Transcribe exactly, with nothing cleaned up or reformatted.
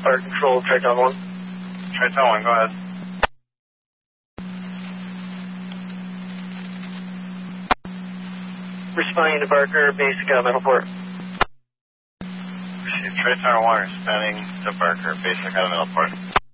Fire Control, Triton one. Triton one, go ahead. Responding to Barker, basic uh, metal port. Triton one, responding to Barker, basic out of middle port.